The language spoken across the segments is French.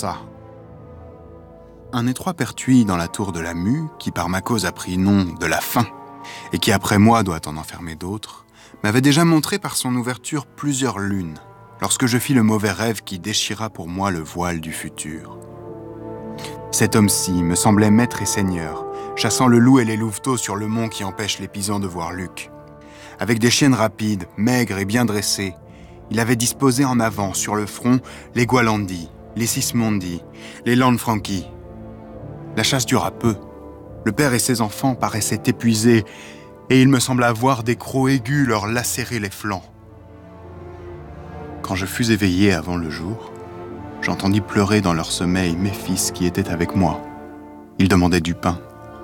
ça. Un étroit pertuis dans la tour de la mue, qui par ma cause a pris nom de la faim, et qui après moi doit en enfermer d'autres, m'avait déjà montré par son ouverture plusieurs lunes, lorsque je fis le mauvais rêve qui déchira pour moi le voile du futur. Cet homme-ci me semblait maître et seigneur, chassant le loup et les louveteaux sur le mont qui empêche les pisans de voir Luc. Avec des chiennes rapides, maigres et bien dressées, il avait disposé en avant, sur le front, les Gualandi, les Sismondi, les Lanfranchi. La chasse dura peu. Le père et ses enfants paraissaient épuisés, et il me sembla voir des crocs aigus leur lacérer les flancs. Quand je fus éveillé avant le jour, j'entendis pleurer dans leur sommeil mes fils qui étaient avec moi. Ils demandaient du pain.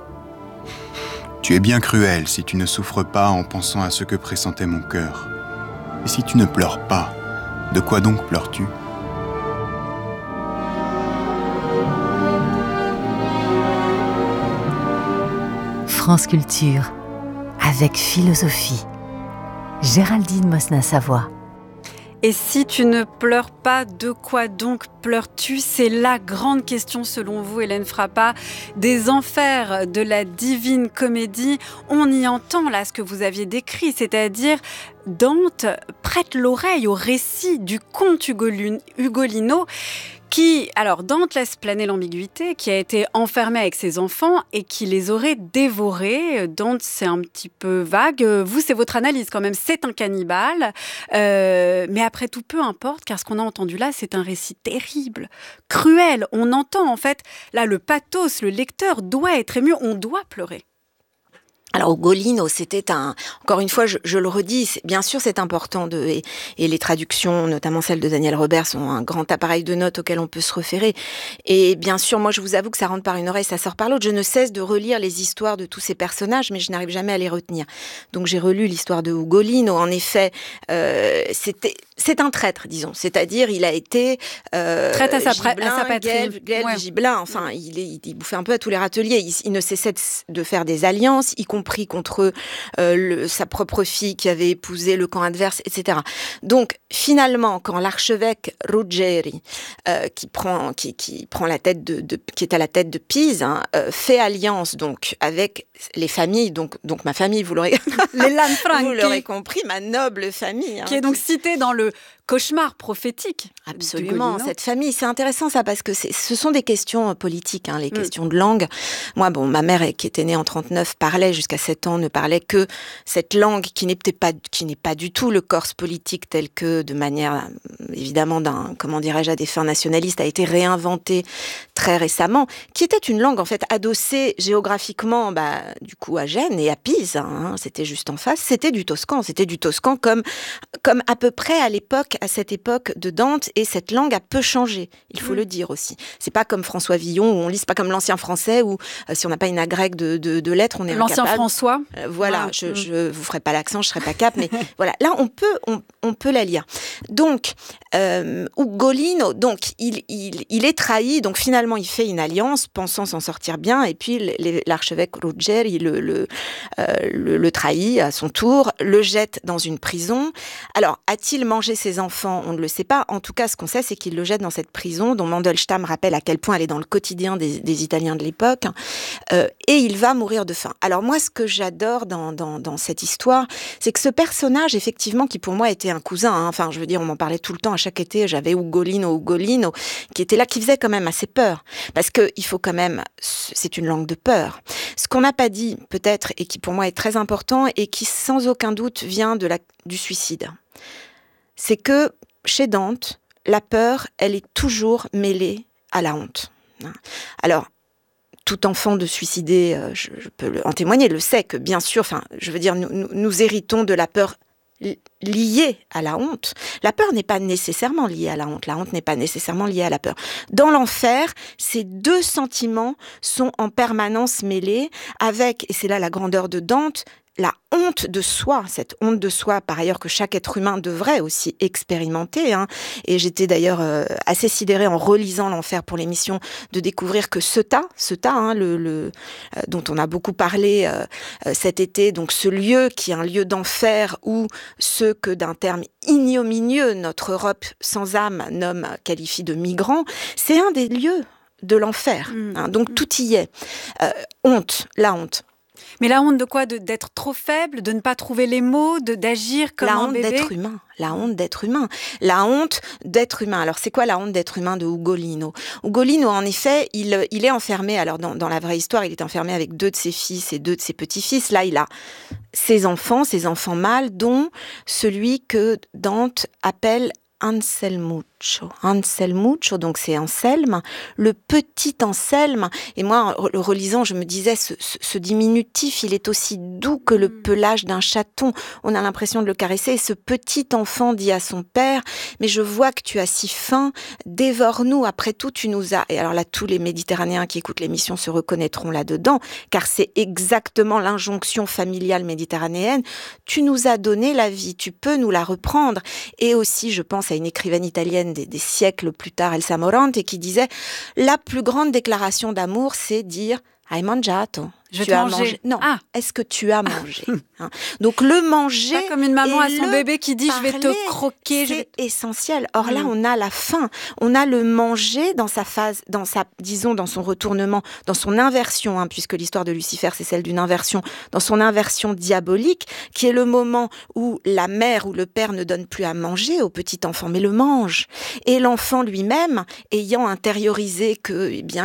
Tu es bien cruel si tu ne souffres pas en pensant à ce que pressentait mon cœur. Et si tu ne pleures pas, de quoi donc pleures-tu ? France Culture, avec philosophie. Géraldine Mosna-Savoie. Et si tu ne pleures pas, de quoi donc pleures-tu ? C'est la grande question selon vous, Hélène Frappa, des enfers de la Divine Comédie. On y entend là ce que vous aviez décrit, c'est-à-dire Dante prête l'oreille au récit du comte Ugolino qui, alors Dante laisse planer l'ambiguïté, qui a été enfermé avec ses enfants et qui les aurait dévorés. Dante, c'est un petit peu vague. Vous, c'est votre analyse quand même, c'est un cannibale. Mais après tout, peu importe, car ce qu'on a entendu là, c'est un récit terrible, cruel. On entend en fait, là, le pathos, le lecteur doit être ému, on doit pleurer. Alors Ugolino, c'était encore une fois, je le redis, bien sûr c'est important et les traductions, notamment celles de Daniel Robert, sont un grand appareil de notes auquel on peut se référer. Et bien sûr, moi je vous avoue que ça rentre par une oreille, ça sort par l'autre. Je ne cesse de relire les histoires de tous ces personnages, mais je n'arrive jamais à les retenir. Donc j'ai relu l'histoire de Ugolino. En effet, c'est un traître, disons. C'est-à-dire, il a été traître à sa patrie, Gibelin. Enfin, il bouffait un peu à tous les râteliers. Il ne cessait de faire des alliances, y compris contre sa propre fille qui avait épousé le camp adverse, etc. Donc, finalement, quand l'archevêque Ruggeri, qui prend la tête qui est à la tête de Pise, fait alliance donc avec les familles, donc ma famille, vous l'aurez, les Lanfranchi, vous l'aurez compris, ma noble famille, qui est donc citée dans le cauchemar prophétique. Absolument, cette famille, c'est intéressant ça parce que ce sont des questions politiques, les questions de langue. Moi, ma mère qui était née en 1939 parlait jusqu'à 7 ans, ne parlait que cette langue qui n'est pas du tout le corse politique tel que de manière évidemment à des fins nationalistes a été réinventée très récemment, qui était une langue en fait adossée géographiquement du coup à Gênes et à Pise, c'était juste en face, c'était du toscan comme à peu près à cette époque de Dante, et cette langue a peu changé, il faut le dire aussi. C'est pas comme François Villon, où on lit, c'est pas comme l'ancien français, où si on n'a pas une agrègue de lettres, on est l'ancien incapable. François. Je vous ferai pas l'accent, je serai pas cap, mais voilà, là on peut la lire. Donc, Ugolino, donc il est trahi, donc finalement il fait une alliance, pensant s'en sortir bien, et puis l'archevêque Ruggeri le trahit à son tour, le jette dans une prison. Alors, a-t-il mangé ses enfants ? On ne le sait pas. En tout cas, ce qu'on sait, c'est qu'il le jette dans cette prison, dont Mandelstam rappelle à quel point elle est dans le quotidien des Italiens de l'époque, et il va mourir de faim. Alors moi, ce que j'adore dans cette histoire, c'est que ce personnage, effectivement, qui pour moi était un cousin, enfin, je veux dire, on m'en parlait tout le temps, à chaque été, j'avais Ugolino, qui était là, qui faisait quand même assez peur. Parce que il faut quand même, c'est une langue de peur. Ce qu'on n'a pas dit, peut-être, et qui pour moi est très important, et qui sans aucun doute vient du suicide, c'est que chez Dante, la peur, elle est toujours mêlée à la honte. Alors, tout enfant de suicider, je peux en témoigner, le sait que bien sûr, nous héritons de la peur liée à la honte. La peur n'est pas nécessairement liée à la honte. La honte n'est pas nécessairement liée à la peur. Dans l'enfer, ces deux sentiments sont en permanence mêlés avec, et c'est là la grandeur de Dante, la honte de soi, cette honte de soi, par ailleurs, que chaque être humain devrait aussi expérimenter. Et j'étais d'ailleurs assez sidérée en relisant l'Enfer pour l'émission de découvrir que Ceuta, dont on a beaucoup parlé cet été, donc ce lieu qui est un lieu d'enfer où ceux que d'un terme ignominieux notre Europe sans âme qualifie de migrants, c'est un des lieux de l'enfer. Donc tout y est. La honte. Mais la honte de quoi? D'être trop faible, de ne pas trouver les mots, d'agir comme un bébé? La honte d'être humain. La honte d'être humain. Alors, c'est quoi la honte d'être humain de Ugolino? Ugolino, en effet, il est enfermé. Alors, dans la vraie histoire, il est enfermé avec 2 de ses fils et 2 de ses petits-fils. Là, il a ses enfants mâles, dont celui que Dante appelle Anselmuccio, donc c'est Anselme, le petit Anselme. Et moi, en le relisant, je me disais, ce diminutif, il est aussi doux que le pelage d'un chaton. On a l'impression de le caresser. Et ce petit enfant dit à son père, mais je vois que tu as si faim, dévore-nous. Après tout, tu nous as... Et alors là, tous les Méditerranéens qui écoutent l'émission se reconnaîtront là-dedans, car c'est exactement l'injonction familiale méditerranéenne. Tu nous as donné la vie, tu peux nous la reprendre. Et aussi, je pense à une écrivaine italienne des siècles plus tard, Elsa Morante, qui disait « La plus grande déclaration d'amour, c'est dire « Hai mangiato ». Tu as mangé. Non, est-ce que tu as mangé? Donc le manger... Pas comme une maman à son bébé qui dit « je vais te croquer ». C'est essentiel. Or là, on a la faim. On a le manger dans sa phase, dans son retournement, dans son inversion, puisque l'histoire de Lucifer, c'est celle d'une inversion, dans son inversion diabolique, qui est le moment où la mère ou le père ne donne plus à manger au petit enfant, mais le mange. Et l'enfant lui-même, ayant intériorisé que,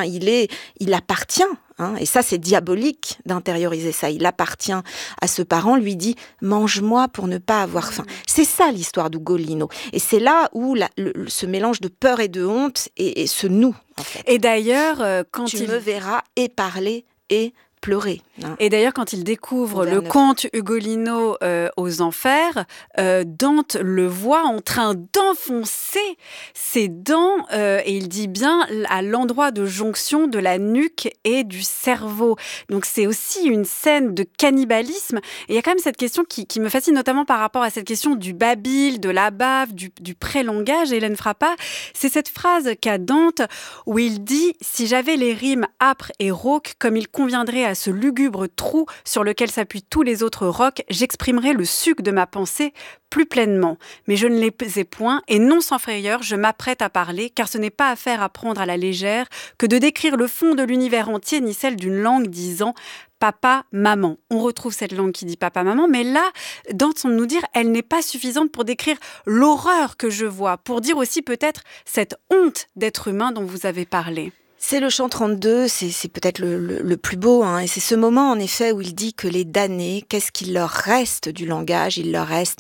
il appartient, et ça, c'est diabolique d'intérioriser ça. Il appartient à ce parent, lui dit « mange-moi pour ne pas avoir faim ». C'est ça l'histoire d'Ugolino. Et c'est là où ce mélange de peur et de honte et se noue, en fait. Et d'ailleurs, quand tu me verras et parler et pleurer. Et d'ailleurs, quand il découvre le conte Ugolino aux Enfers, Dante le voit en train d'enfoncer ses dents, et il dit bien à l'endroit de jonction de la nuque et du cerveau. Donc c'est aussi une scène de cannibalisme. Et il y a quand même cette question qui me fascine, notamment par rapport à cette question du babil, de la bave, du pré-langage. Hélène Frappat, c'est cette phrase qu'a Dante où il dit « Si j'avais les rimes âpres et rauques, comme il conviendrait à ce lugubre trou sur lequel s'appuient tous les autres rocs, j'exprimerai le suc de ma pensée plus pleinement. Mais je ne les ai point, et non sans frayeur, je m'apprête à parler, car ce n'est pas affaire à prendre à la légère que de décrire le fond de l'univers entier, ni celle d'une langue disant papa, maman. On retrouve cette langue qui dit papa, maman, mais là, Dante semble nous dire, elle n'est pas suffisante pour décrire l'horreur que je vois, pour dire aussi peut-être cette honte d'être humain dont vous avez parlé. C'est le chant 32, c'est peut-être le plus beau, et c'est ce moment en effet où il dit que les damnés, qu'est-ce qu'il leur reste du langage? Il leur reste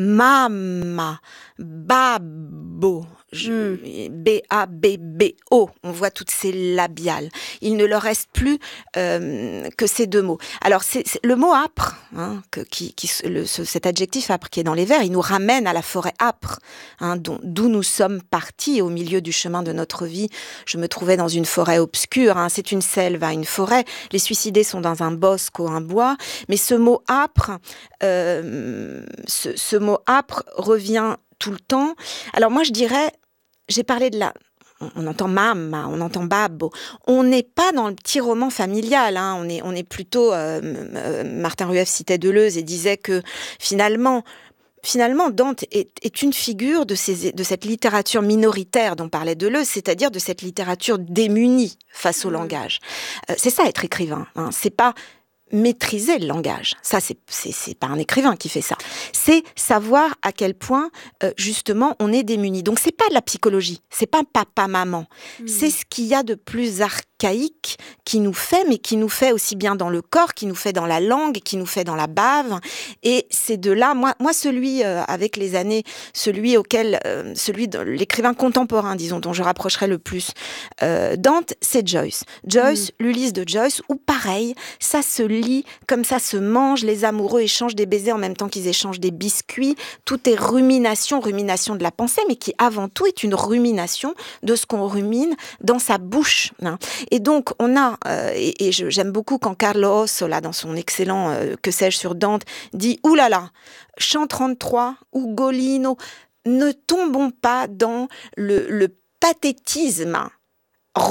mama, babo, B-A-B-B-O. On voit toutes ces labiales. Il ne leur reste plus que ces 2 mots. Alors, c'est le mot âpre, cet adjectif âpre qui est dans les vers, il nous ramène à la forêt âpre, d'où nous sommes partis au milieu du chemin de notre vie. Je me trouvais dans une forêt obscure, c'est une selve, une forêt. Les suicidés sont dans un bosc ou un bois. Mais ce mot âpre, ce mot âpre revient tout le temps. Alors moi, je dirais, j'ai parlé de on entend mama, on entend babbo. On n'est pas dans le petit roman familial. On est plutôt... Martin Rueff citait Deleuze et disait que finalement, Dante est une figure de cette littérature minoritaire dont parlait Deleuze, c'est-à-dire de cette littérature démunie face au langage. C'est ça, être écrivain. C'est pas maîtriser le langage. Ça, c'est pas un écrivain qui fait ça. C'est savoir à quel point, justement, on est démuni. Donc, c'est pas de la psychologie. C'est pas papa-maman. C'est ce qu'il y a de plus archaïque qui nous fait, mais qui nous fait aussi bien dans le corps, qui nous fait dans la langue, qui nous fait dans la bave. Et c'est de là, moi celui, avec les années, celui de l'écrivain contemporain, disons, dont je rapprocherai le plus Dante, c'est Joyce. L'Ulysse de Joyce, où pareil, ça se lit, comme ça se mange, les amoureux échangent des baisers en même temps qu'ils échangent des biscuits, tout est rumination de la pensée, mais qui avant tout est une rumination de ce qu'on rumine dans sa bouche. Et donc, on a, j'aime beaucoup quand Carlo Ossola, dans son excellent Que sais-je sur Dante, dit « Ouh là là, chant 33, Ugolino, ne tombons pas dans le pathétisme romantique ».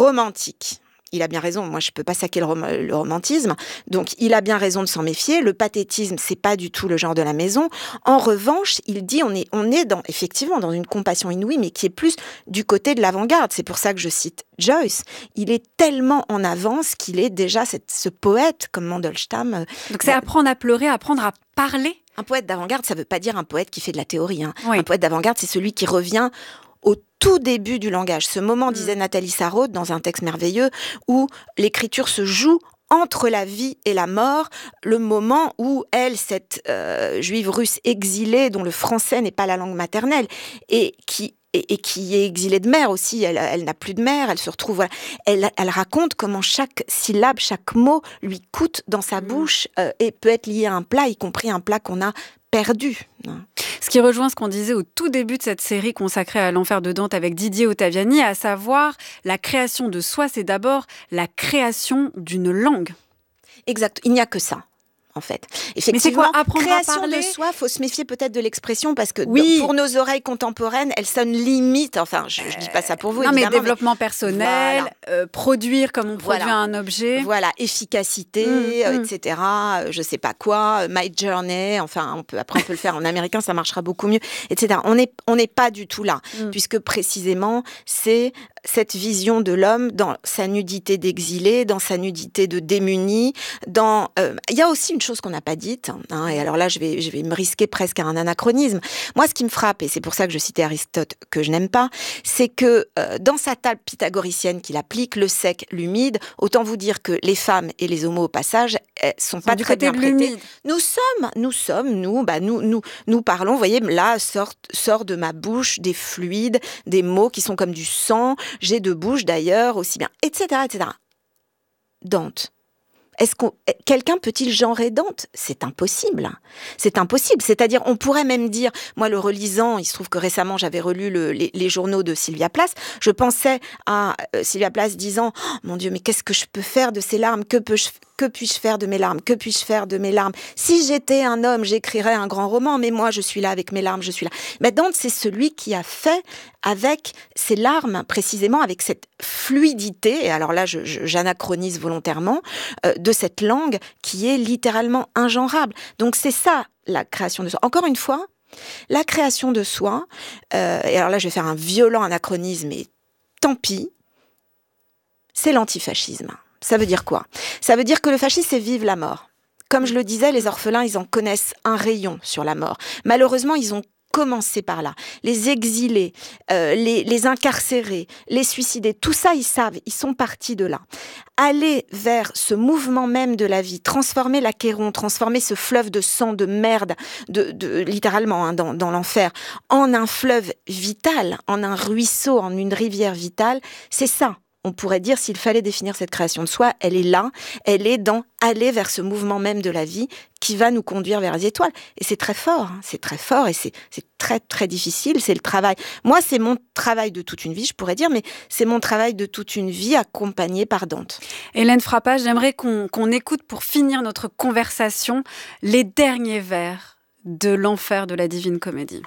Il a bien raison, moi je peux pas saquer le romantisme, donc il a bien raison de s'en méfier. Le pathétisme, c'est pas du tout le genre de la maison. En revanche, il dit on est effectivement dans une compassion inouïe, mais qui est plus du côté de l'avant-garde. C'est pour ça que je cite Joyce. Il est tellement en avance qu'il est déjà ce poète comme Mandelstam. Donc c'est apprendre à pleurer, apprendre à parler. Un poète d'avant-garde, ça veut pas dire un poète qui fait de la théorie. Oui. Un poète d'avant-garde, c'est celui qui revient au tout début du langage. Ce moment, disait Nathalie Sarraute dans un texte merveilleux, où l'écriture se joue entre la vie et la mort, le moment où elle, cette juive russe exilée, dont le français n'est pas la langue maternelle, et qui est exilée de mère aussi, elle n'a plus de mère, elle se retrouve, voilà. Elle raconte comment chaque syllabe, chaque mot lui coûte dans sa bouche et peut être lié à un plat, y compris un plat qu'on a perdu. Ce qui rejoint ce qu'on disait au tout début de cette série consacrée à l'enfer de Dante avec Didier Ottaviani, à savoir la création de soi, c'est d'abord la création d'une langue. Exact, il n'y a que ça. En fait. Effectivement, mais c'est quoi apprendre création à parler de soi, faut se méfier peut-être de l'expression parce que oui. Pour nos oreilles contemporaines, elle sonne limite. Enfin, je dis pas ça pour vous. Non, évidemment, mais développement personnel, voilà. Produire comme on produit un objet. Voilà, efficacité, etc. Je sais pas quoi, my journey. Enfin, on peut le faire en américain, ça marchera beaucoup mieux, etc. On n'est pas du tout là, puisque précisément c'est cette vision de l'homme dans sa nudité d'exilé, dans sa nudité de démuni, il y a aussi une chose qu'on n'a pas dite, et alors là je vais me risquer presque à un anachronisme. Moi, ce qui me frappe, et c'est pour ça que je citais Aristote que je n'aime pas, c'est que dans sa table pythagoricienne qu'il applique, le sec, l'humide, autant vous dire que les femmes et les homos au passage sont pas très bien prêtés. Nous parlons, vous voyez, là sort de ma bouche des fluides, des mots qui sont comme du sang, j'ai deux bouches d'ailleurs, aussi bien, etc., etc. Dante. Quelqu'un peut-il genrer Dante ? C'est impossible. C'est impossible. C'est-à-dire, on pourrait même dire, moi, le relisant, il se trouve que récemment, j'avais relu les journaux de Sylvia Plath. Je pensais à Sylvia Plath disant, oh, mon Dieu, mais qu'est-ce que je peux faire de ces larmes ? Que puis-je faire de mes larmes ? Que puis-je faire de mes larmes ? Si j'étais un homme, j'écrirais un grand roman, mais moi, je suis là avec mes larmes, je suis là. Mais Dante, c'est celui qui a fait avec ses larmes, précisément avec cette fluidité, et alors là, j'anachronise volontairement, de cette langue qui est littéralement ingenrable. Donc c'est ça, la création de soi. Encore une fois, la création de soi, et alors là, je vais faire un violent anachronisme, mais tant pis, c'est l'antifascisme. Ça veut dire quoi ? Ça veut dire que le fascisme, c'est vivre la mort. Comme je le disais, les orphelins, ils en connaissent un rayon sur la mort. Malheureusement, ils ont commencé par là. Les exilés, les incarcérés, les suicidés, tout ça, ils savent, ils sont partis de là. Aller vers ce mouvement même de la vie, transformer l'Achéron, transformer ce fleuve de sang, de merde, littéralement dans l'enfer, en un fleuve vital, en un ruisseau, en une rivière vitale, c'est ça. On pourrait dire, s'il fallait définir cette création de soi, elle est là, elle est dans aller vers ce mouvement même de la vie qui va nous conduire vers les étoiles. Et c'est très fort, et c'est très très difficile, c'est le travail. Moi, c'est mon travail de toute une vie, je pourrais dire, mais c'est mon travail de toute une vie accompagné par Dante. Hélène Frappat, j'aimerais qu'on écoute pour finir notre conversation les derniers vers de l'enfer de la Divine Comédie.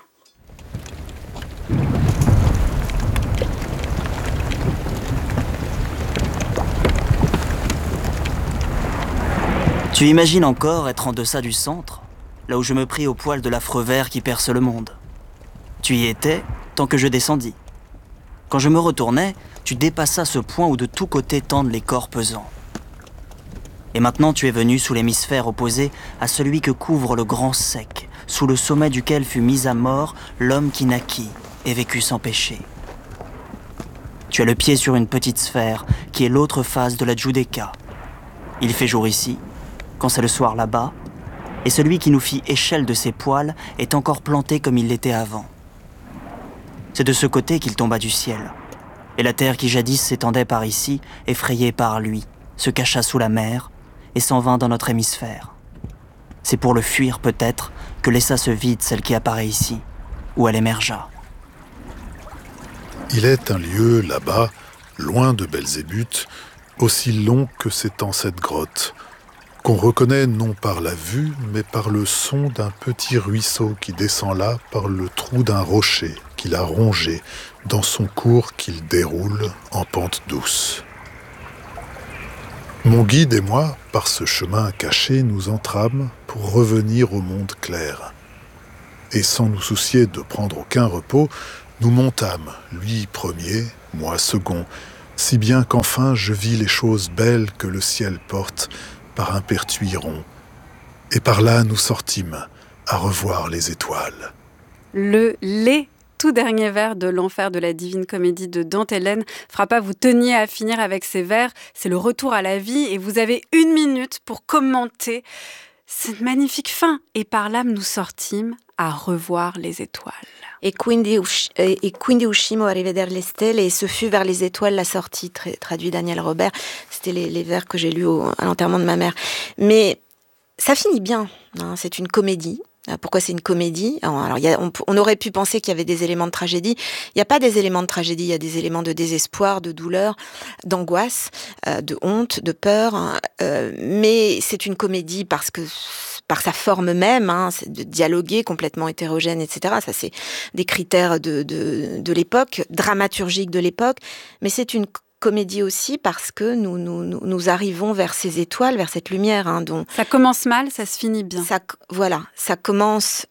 Tu imagines encore être en deçà du centre, là où je me pris au poil de l'affreux ver qui perce le monde. Tu y étais tant que je descendis. Quand je me retournais, tu dépassas ce point où de tous côtés tendent les corps pesants. Et maintenant tu es venu sous l'hémisphère opposé à celui que couvre le grand sec, sous le sommet duquel fut mis à mort l'homme qui naquit et vécut sans péché. Tu as le pied sur une petite sphère qui est l'autre face de la Giudecca. Il fait jour ici, quand c'est le soir là-bas, et celui qui nous fit échelle de ses poils est encore planté comme il l'était avant. C'est de ce côté qu'il tomba du ciel, et la terre qui jadis s'étendait par ici, effrayée par lui, se cacha sous la mer et s'en vint dans notre hémisphère. C'est pour le fuir peut-être que laissa se vide celle qui apparaît ici, où elle émergea. Il est un lieu là-bas, loin de Belzébuth, aussi long que s'étend cette grotte, qu'on reconnaît non par la vue, mais par le son d'un petit ruisseau qui descend là par le trou d'un rocher qu'il a rongé dans son cours qu'il déroule en pente douce. Mon guide et moi, par ce chemin caché, nous entâmes pour revenir au monde clair. Et sans nous soucier de prendre aucun repos, nous montâmes, lui premier, moi second, si bien qu'enfin je vis les choses belles que le ciel porte par un pertuis rond. Et par là nous sortîmes à revoir les étoiles. Les tout dernier vers de l'enfer de la Divine Comédie de Dante. Hélène Frappa, vous teniez à finir avec ces vers. C'est le retour à la vie et vous avez 1 minute pour commenter cette magnifique fin. Et par là, nous sortîmes à revoir les étoiles. Et quindi uscimo a rivedere le stelle, et ce fut vers les étoiles la sortie, traduit Daniel Robert. C'était les vers que j'ai lus à l'enterrement de ma mère. Mais ça finit bien, hein, c'est une comédie. Pourquoi c'est une comédie ? Alors, on aurait pu penser qu'il y avait des éléments de tragédie. Il n'y a pas des éléments de tragédie, il y a des éléments de désespoir, de douleur, d'angoisse, de honte, de peur. Mais c'est une comédie parce que par sa forme même, hein, c'est de dialoguer, complètement hétérogène, etc. Ça, c'est des critères de l'époque, dramaturgiques de l'époque. Mais c'est une comédie aussi parce que nous arrivons vers ces étoiles, vers cette lumière. Hein, dont ça commence mal, ça se finit bien. Ça commence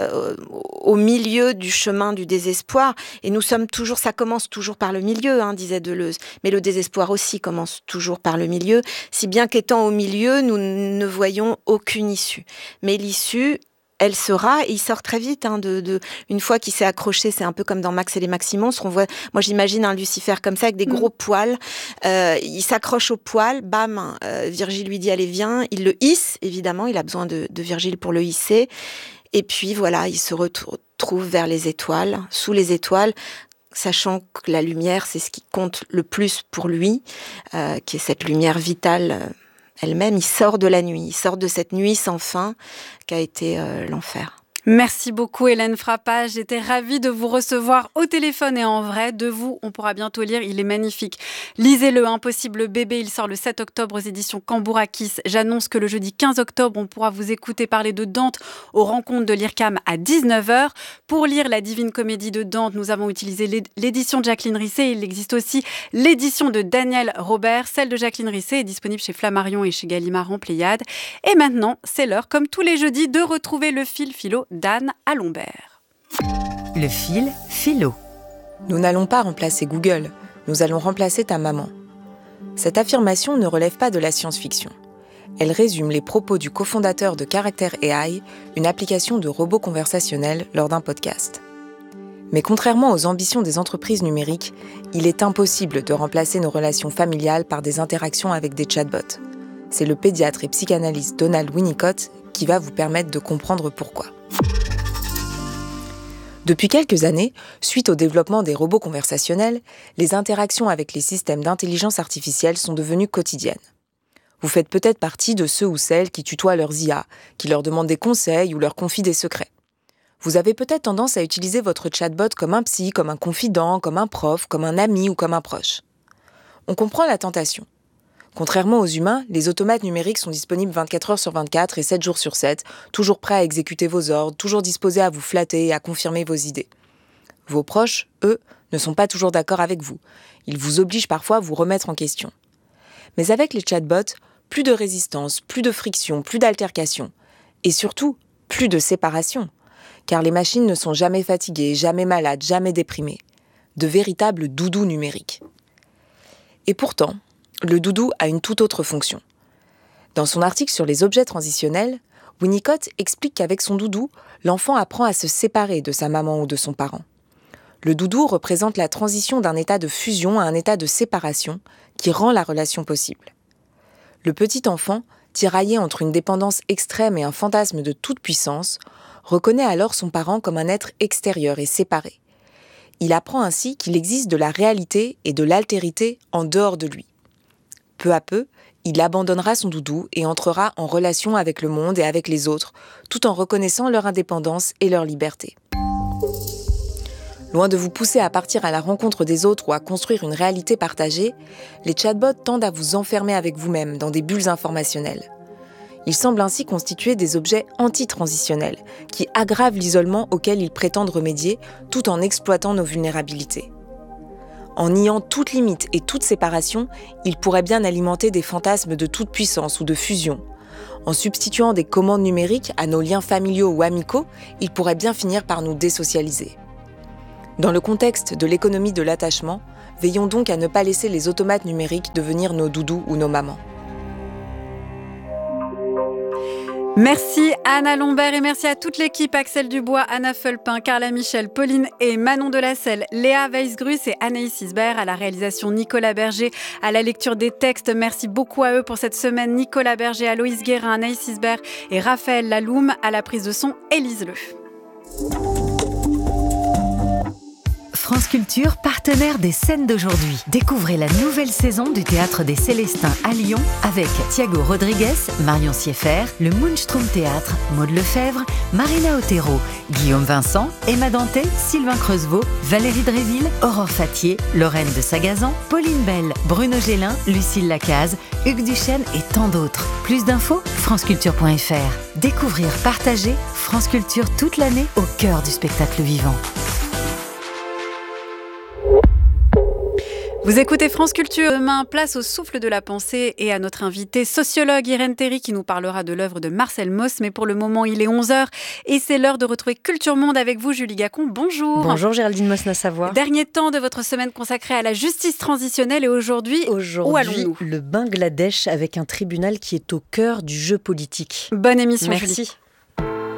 au milieu du chemin du désespoir. Et ça commence toujours par le milieu, hein, disait Deleuze. Mais le désespoir aussi commence toujours par le milieu, si bien qu'étant au milieu, nous ne voyons aucune issue. Mais l'issue, elle sera, et il sort très vite, hein, une fois qu'il s'est accroché, c'est un peu comme dans Max et les Maximonstres, moi j'imagine un Lucifer comme ça, avec des gros poils, il s'accroche au poil, bam, Virgile lui dit allez viens, il le hisse, évidemment, il a besoin de Virgile pour le hisser, et puis voilà, il se retrouve vers les étoiles, sous les étoiles, sachant que la lumière, c'est ce qui compte le plus pour lui, qui est cette lumière vitale, elle-même, il sort de la nuit, il sort de cette nuit sans fin qu'a été l'enfer. Merci beaucoup Hélène Frappa, j'étais ravie de vous recevoir au téléphone et en vrai. De vous, on pourra bientôt lire, il est magnifique. Lisez-le, Impossible bébé, il sort le 7 octobre aux éditions Cambourakis. J'annonce que le jeudi 15 octobre, on pourra vous écouter parler de Dante aux rencontres de l'IRCAM à 19h. Pour lire la Divine Comédie de Dante, nous avons utilisé l'édition de Jacqueline Risset. Il existe aussi l'édition de Daniel Robert. Celle de Jacqueline Risset est disponible chez Flammarion et chez Gallimard en Pléiade. Et maintenant, c'est l'heure, comme tous les jeudis, de retrouver le fil philo d'Anne Alombert. Le fil philo. Nous n'allons pas remplacer Google, nous allons remplacer ta maman. Cette affirmation ne relève pas de la science-fiction. Elle résume les propos du cofondateur de Character AI, une application de robot conversationnel, lors d'un podcast. Mais contrairement aux ambitions des entreprises numériques, il est impossible de remplacer nos relations familiales par des interactions avec des chatbots. C'est le pédiatre et psychanalyste Donald Winnicott qui va vous permettre de comprendre pourquoi. Depuis quelques années, suite au développement des robots conversationnels, les interactions avec les systèmes d'intelligence artificielle sont devenues quotidiennes. Vous faites peut-être partie de ceux ou celles qui tutoient leurs IA, qui leur demandent des conseils ou leur confient des secrets. Vous avez peut-être tendance à utiliser votre chatbot comme un psy, comme un confident, comme un prof, comme un ami ou comme un proche. On comprend la tentation. Contrairement aux humains, les automates numériques sont disponibles 24 heures sur 24 et 7 jours sur 7, toujours prêts à exécuter vos ordres, toujours disposés à vous flatter et à confirmer vos idées. Vos proches, eux, ne sont pas toujours d'accord avec vous. Ils vous obligent parfois à vous remettre en question. Mais avec les chatbots, plus de résistance, plus de friction, plus d'altercation. Et surtout, plus de séparation. Car les machines ne sont jamais fatiguées, jamais malades, jamais déprimées. De véritables doudous numériques. Et pourtant, le doudou a une toute autre fonction. Dans son article sur les objets transitionnels, Winnicott explique qu'avec son doudou, l'enfant apprend à se séparer de sa maman ou de son parent. Le doudou représente la transition d'un état de fusion à un état de séparation qui rend la relation possible. Le petit enfant, tiraillé entre une dépendance extrême et un fantasme de toute puissance, reconnaît alors son parent comme un être extérieur et séparé. Il apprend ainsi qu'il existe de la réalité et de l'altérité en dehors de lui. Peu à peu, il abandonnera son doudou et entrera en relation avec le monde et avec les autres, tout en reconnaissant leur indépendance et leur liberté. Loin de vous pousser à partir à la rencontre des autres ou à construire une réalité partagée, les chatbots tendent à vous enfermer avec vous-même dans des bulles informationnelles. Ils semblent ainsi constituer des objets anti-transitionnels qui aggravent l'isolement auquel ils prétendent remédier tout en exploitant nos vulnérabilités. En niant toute limite et toute séparation, ils pourraient bien alimenter des fantasmes de toute puissance ou de fusion. En substituant des commandes numériques à nos liens familiaux ou amicaux, ils pourraient bien finir par nous désocialiser. Dans le contexte de l'économie de l'attachement, veillons donc à ne pas laisser les automates numériques devenir nos doudous ou nos mamans. Merci Anna Lombert et merci à toute l'équipe, Axel Dubois, Anna Fulpin, Carla Michel, Pauline et Manon Delacelle, Léa Weisgrus et Anaïs Isbert, à la réalisation Nicolas Berger, à la lecture des textes. Merci beaucoup à eux pour cette semaine. Nicolas Berger, Aloïs Guérin, Anaïs Isbert et Raphaël Laloum, à la prise de son Élise Leu. France Culture, partenaire des scènes d'aujourd'hui. Découvrez la nouvelle saison du Théâtre des Célestins à Lyon avec Thiago Rodriguez, Marion Sieffert, le Moonstrom Théâtre, Maud Lefebvre, Marina Otero, Guillaume Vincent, Emma Danté, Sylvain Creusevaux, Valérie Dréville, Aurore Fatier, Lorraine de Sagazan, Pauline Bell, Bruno Gélin, Lucille Lacaze, Hugues Duchesne et tant d'autres. Plus d'infos, franceculture.fr. Découvrir, partager, France Culture toute l'année au cœur du spectacle vivant. Vous écoutez France Culture. Demain, place au souffle de la pensée et à notre invitée sociologue Irène Théry qui nous parlera de l'œuvre de Marcel Mauss. Mais pour le moment, il est 11h et c'est l'heure de retrouver Culture Monde avec vous, Julie Gacon. Bonjour. Bonjour Géraldine Mosna-Savoie. Dernier temps de votre semaine consacrée à la justice transitionnelle et aujourd'hui, où allons-nous ? Le Bangladesh avec un tribunal qui est au cœur du jeu politique. Bonne émission, Merci. Julie.